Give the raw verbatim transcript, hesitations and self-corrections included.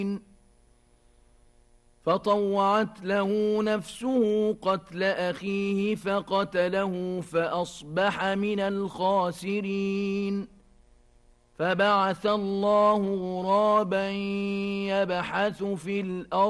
فطوعت له نفسه قتل أخيه فقتله فأصبح من الخاسرين فبعث الله غرابا يبحث في الأرض